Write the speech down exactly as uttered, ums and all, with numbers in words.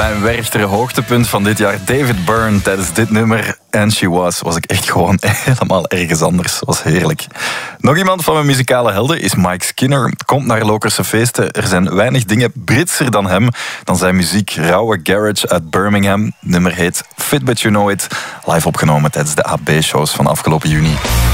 Mijn werchtere hoogtepunt van dit jaar, David Byrne, tijdens dit nummer And She Was, was ik echt gewoon helemaal ergens anders. Was heerlijk. Nog iemand van mijn muzikale helden is Mike Skinner. Komt naar Lokerse feesten. Er zijn weinig dingen Britser dan hem, dan zijn muziek. Rauwe garage uit Birmingham. Nummer heet Fit But You Know It. Live opgenomen tijdens de A B-shows van afgelopen juni.